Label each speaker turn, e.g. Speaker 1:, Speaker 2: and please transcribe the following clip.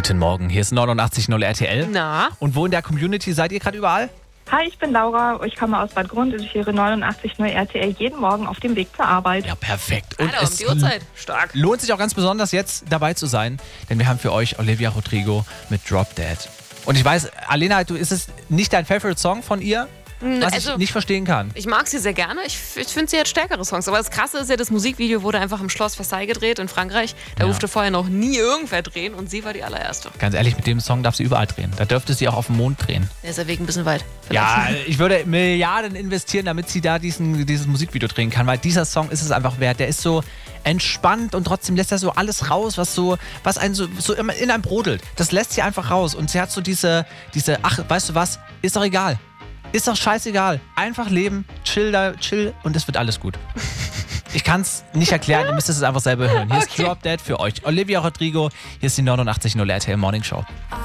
Speaker 1: Guten Morgen, hier ist 89.0 RTL.
Speaker 2: Na?
Speaker 1: Und wo in der Community seid ihr gerade überall?
Speaker 3: Hi, ich bin Laura, ich komme aus Bad Grund und ich höre 89.0 RTL jeden Morgen auf dem Weg zur Arbeit.
Speaker 1: Ja, perfekt. Und
Speaker 2: Alter, um die Uhrzeit. Stark.
Speaker 1: lohnt sich auch ganz besonders jetzt dabei zu sein, denn wir haben für euch Olivia Rodrigo mit Drop Dead. Und ich weiß, Alena, ist es nicht dein Favorite Song von ihr? Was ich nicht verstehen kann.
Speaker 2: Ich mag sie sehr gerne. Ich finde, sie hat stärkere Songs. Aber das Krasse ist ja, das Musikvideo wurde einfach im Schloss Versailles gedreht in Frankreich. Da durfte vorher noch nie irgendwer drehen und sie war die allererste.
Speaker 1: Ganz ehrlich, mit dem Song darf sie überall drehen. Da dürfte sie auch auf dem Mond drehen.
Speaker 2: Der ist der Weg ein bisschen weit.
Speaker 1: Ja, ich würde Milliarden investieren, damit sie da dieses Musikvideo drehen kann, weil dieser Song ist es einfach wert. Der ist so entspannt und trotzdem lässt er so alles raus, was einen so in einem brodelt. Das lässt sie einfach raus und sie hat so diese, ach, weißt du was, ist doch egal. Ist doch scheißegal. Einfach leben, chill und es wird alles gut. Ich kann es nicht erklären, ihr müsst es einfach selber hören. Hier ist Drop Dead für euch. Olivia Rodrigo, hier ist die 89.0 RTL Morning Show.